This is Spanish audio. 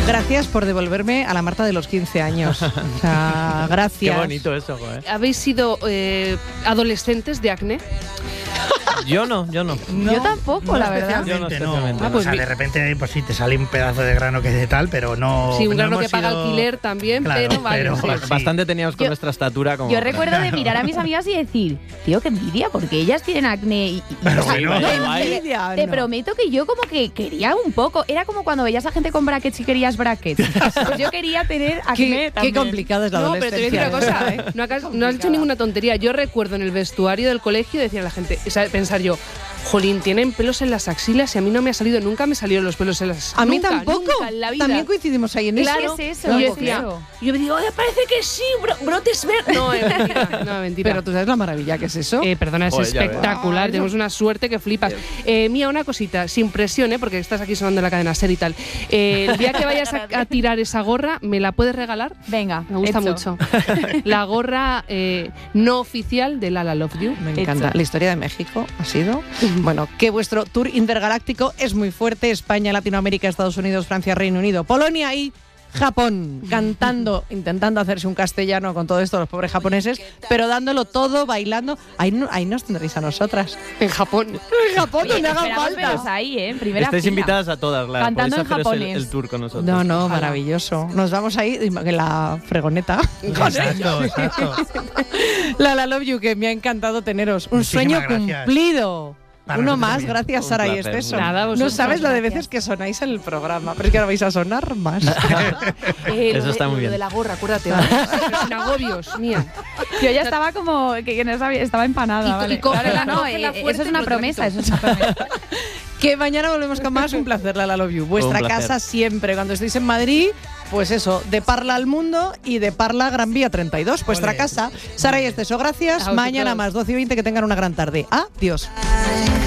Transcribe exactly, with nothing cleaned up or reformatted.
Gracias por devolverme a la Marta de los quince años. O sea, gracias. Qué bonito eso, joder. ¿Habéis sido eh, adolescentes de acné? Yo no, yo no. No, Yo tampoco, no la verdad. Yo no especialmente, no. especialmente. Ah, pues o sea, mi- de repente, pues sí, te sale un pedazo de grano que es de tal, pero no. Sí, un no grano que hemos paga sido- alquiler también, Claro, pero vale. pero- sí. Ba- Ba- Bastante teníamos con Yo- nuestra estatura como... Yo recuerdo de mirar a mis amigas y decir, tío, qué envidia, porque ellas tienen acné y... y- Pero o sea, bueno, te- guay. te- Envidia, te no. prometo que yo como que quería un poco. Era como cuando veías a gente con brackets y querías brackets. Pues yo quería tener acné Qué, qué también. complicada es la No, pero te voy a decir adolescencia. una cosa, ¿eh? No, has, no has hecho ninguna tontería. Yo recuerdo en el vestuario del colegio decir a la gente, o sea, pensar yo, jolín, tienen pelos en las axilas y a mí no me ha salido, nunca me salieron los pelos en las A mí nunca, tampoco. nunca en la vida. También coincidimos ahí en eso. Claro, ¿Qué es eso? y yo ¿Qué es decía, eso? yo me digo, oye, parece que sí, bro- brotes verdes. No, es mentira, no, mentira. Pero tú sabes la maravilla que es eso. Eh, perdona, es Joder, ya ves. espectacular. Ah, Tenemos una suerte que flipas. Eh, Mía, una cosita, sin presión, ¿eh? Porque estás aquí sonando en la cadena SER y tal. Eh, el día que vayas a, a tirar esa gorra, ¿me la puedes regalar? Venga, Me gusta hecho. mucho. La gorra eh, no oficial de Lala Love You. Me encanta. Hecho. La historia de México ha sido, bueno, que vuestro tour intergaláctico es muy fuerte. España, Latinoamérica, Estados Unidos, Francia, Reino Unido, Polonia y Japón, cantando, intentando hacerse un castellano con todo esto, los pobres japoneses, pero dándolo todo, bailando. Ahí, no- ahí nos tendréis a nosotras. En Japón. En Japón, Oye, donde haga esperamos falta. veros ahí, ¿eh? En primera Estáis fila. invitadas a todas, Lara. Cantando Podéis en haceros el, japonés. el tour con nosotros. No, no, Ojalá. maravilloso. Nos vamos ahí en la fregoneta. Exacto, exacto. La La Love You, que me ha encantado teneros. Un Muchísimas sueño gracias. cumplido. Para Uno nosotros más, también. gracias Un Sara y placer. Esteso. Nada, no vosotros, sabes la de gracias. veces que sonáis en el programa, pero es que ahora vais a sonar más. Eh, lo Eso de- está muy lo bien. de la gorra, acuérdate. ¿vale? Pero sin agobios, Mía. Yo ya estaba como que, que no sabía, estaba empanada. Y co- vale. y cógela, Claro, no, cógela eh, fuerte eso es y una lo promesa, eso tracto. es una promesa. Que mañana volvemos con más. Un placer, La La Love You. Vuestra Un placer. casa siempre. Cuando estéis en Madrid, pues eso, de Parla al Mundo y de Parla Gran Vía treinta y dos. Vuestra Ole. casa. Sara y Esteso, gracias. A vosotros. Mañana más, doce y veinte, que tengan una gran tarde. Adiós.